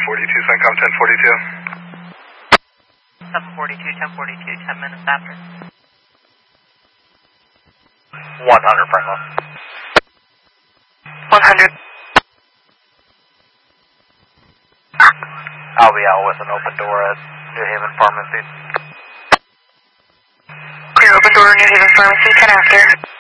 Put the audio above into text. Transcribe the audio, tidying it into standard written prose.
CENTCOM 1042. 742, 10 minutes after. 100 Franklin. 100. I'll be out with an open door at New Haven Pharmacy. Clear open door, New Haven Pharmacy, 10 after.